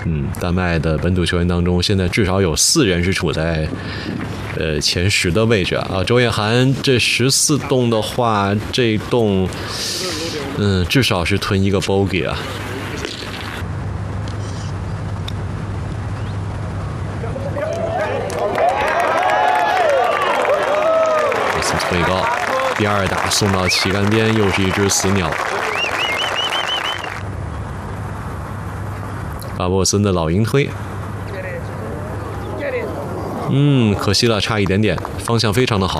丹麦的本土球员当中，现在至少有4人是处在前10的位置啊。周彦涵这14洞的话，这一洞至少是吞一个 bogey 啊。推高，第2打送到旗杆边，又是一只死鸟。巴博森的老鹰推，可惜了，差一点点，方向非常的好。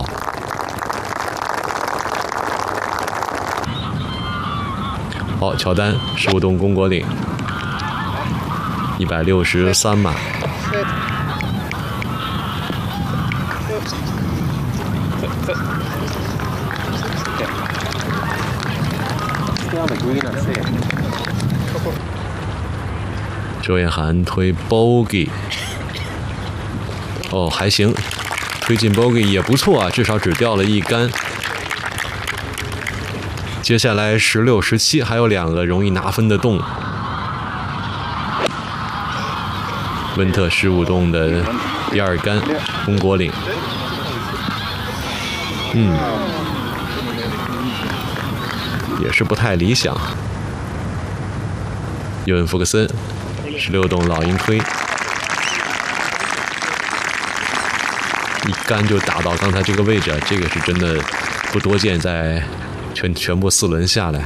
好，乔丹15洞攻果岭，163码。周彦涵推 bogey， 还行，推进 bogey 也不错啊，至少只掉了1杆。接下来16、17还有2个容易拿分的洞。温特15洞的第2杆攻果岭，也是不太理想。尤文福克森16洞老鹰推，1杆就打到刚才这个位置，这个是真的不多见，在全部4轮下来。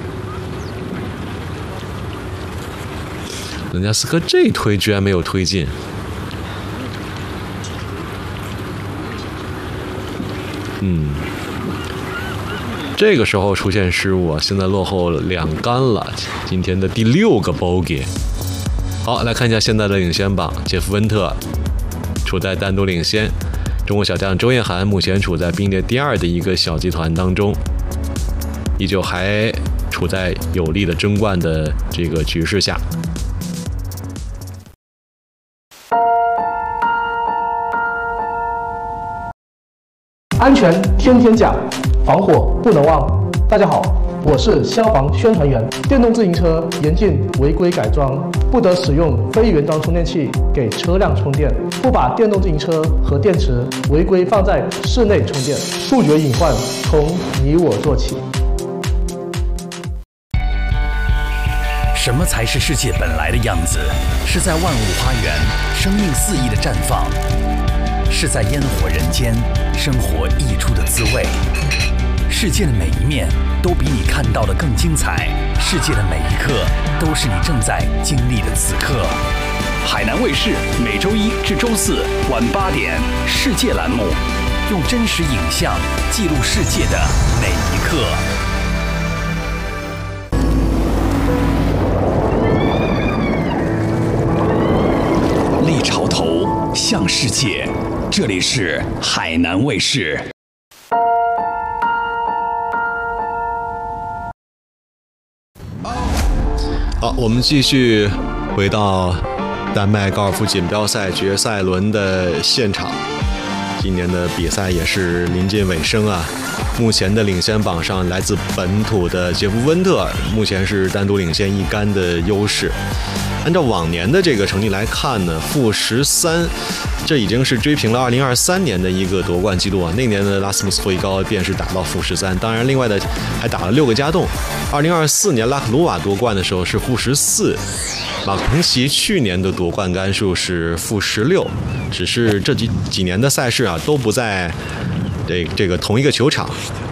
人家斯科这一推居然没有推进，这个时候出现失误啊，现在落后2杆了，今天的第6个 bogey。好，来看一下现在的领先榜，杰夫温特处在单独领先，中国小将周彦涵目前处在并列第2的一个小集团当中，依旧还处在有力的争冠的这个局势下。 安全天天讲，防火不能忘。大家好，我是消防宣传员。电动自行车严禁违规改装，不得使用非原装充电器给车辆充电，不把电动自行车和电池违规放在室内充电，杜绝隐患从你我做起。 什么才是世界本来的样子？是在万物花园，生命肆意的绽放。是在烟火人间，生活溢出的滋味。世界的每一面都比你看到的更精彩，世界的每一刻都是你正在经历的此刻。海南卫视每周1至周4晚8点，世界栏目，用真实影像记录世界的每一刻。立潮头，向世界。这里是海南卫视。 好，我们继续回到丹麦高尔夫锦标赛决赛轮的现场。今年的比赛也是临近尾声啊。目前的领先榜上，来自本土的杰夫温特目前是单独领先1杆的优势。按照往年的这个成绩来看呢，负13，这已经是追平了2023年的一个夺冠纪录啊。那年的拉斯穆斯霍伊高便是打到负13，当然另外的还打了6个加洞。2024年拉克鲁瓦夺冠的时候是负14，马克彭齐去年的夺冠杆数是负16，只是这几年的赛事啊都不在这个同一个球场。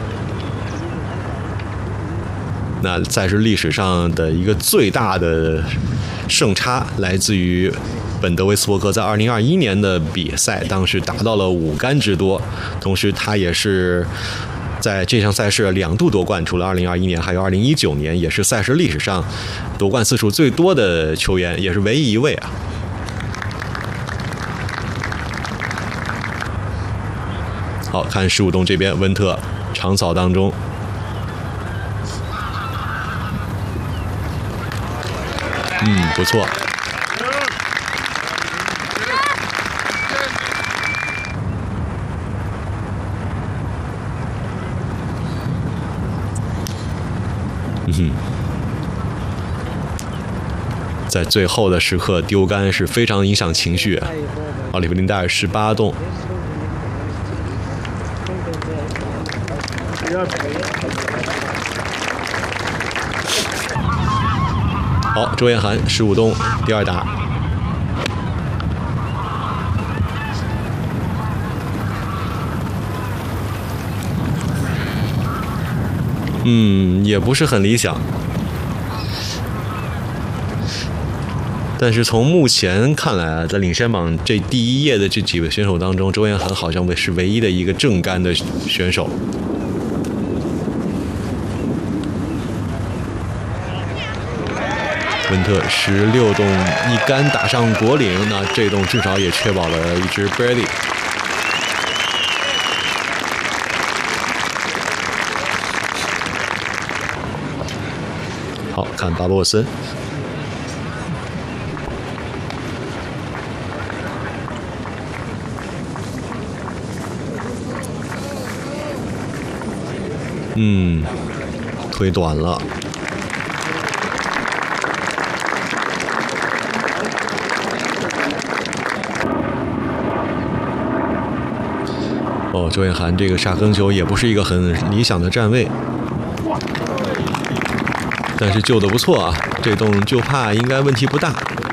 那赛事历史上的一个最大的胜差来自于本德维斯伯格在2021年的比赛，当时达到了5杆之多，同时他也是在这项赛事2度夺冠，除了2021年还有2019年，也是赛事历史上夺冠次数最多的球员，也是唯一一位啊。好，看15洞这边，温特长草当中，不错。 在最后的时刻丢杆是非常影响情绪。奥利弗林戴尔18洞。好，周彦涵15洞第2打。也不是很理想。但是从目前看来啊，在领先榜这第1页的这几位选手当中，周彦涵好像是唯一的一个正杆的选手。温特16洞一杆打上果岭，那这洞至少也确保了一支 birdie。好看巴洛森。推短了。周彦涵这个沙坑球也不是一个很理想的站位，但是救得不错啊，这洞就怕应该问题不大。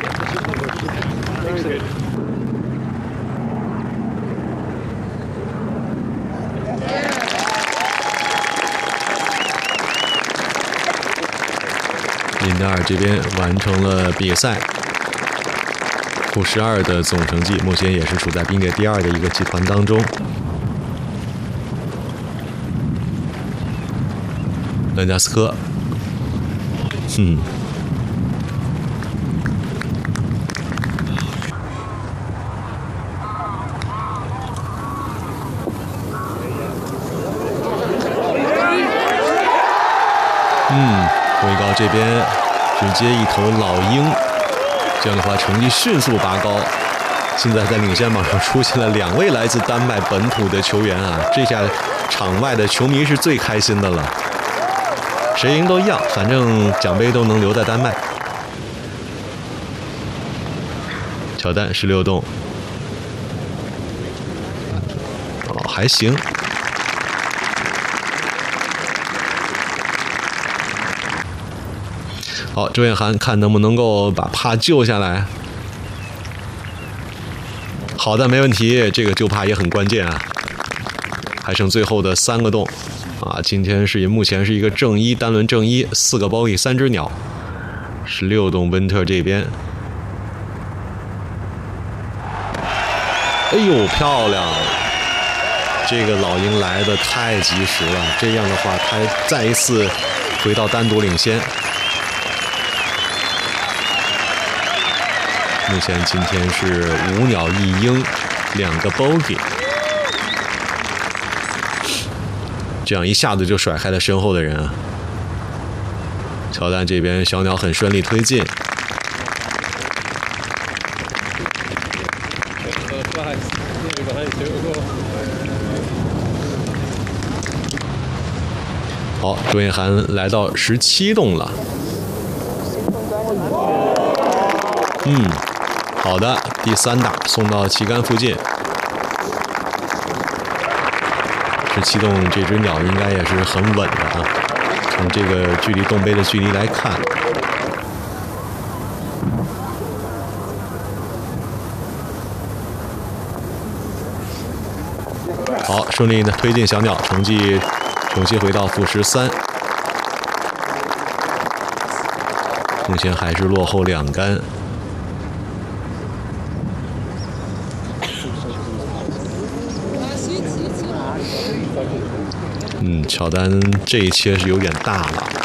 林德尔这边完成了比赛，52的总成绩，目前也是处在并列第2的一个集团当中。兰加斯科，威高这边直接一头老鹰，这样的话成绩迅速拔高。现在在领先榜上出现了2位来自丹麦本土的球员啊，这下场外的球迷是最开心的了。谁赢都一样，反正奖杯都能留在丹麦。乔丹16洞，还行。好，周彦涵看能不能够把帕救下来。好的，没问题，这个救帕也很关键啊。还剩最后的3个洞啊，今天目前是一个正一单轮正一，4个bogey3只鸟。16洞温特这边，哎呦，漂亮！这个老鹰来的太及时了，这样的话他再一次回到单独领先。目前今天是5鸟1鹰，2个 bogey， 这样一下子就甩开了身后的人啊。乔丹这边小鸟很顺利推进。好，周彦涵来到17洞了。好的，第3打送到旗杆附近。17洞这只鸟应该也是很稳的啊，从这个距离洞杯的距离来看。好，顺利的推进小鸟，成绩重新回到-13，目前还是落后2杆。乔丹这一切是有点大了。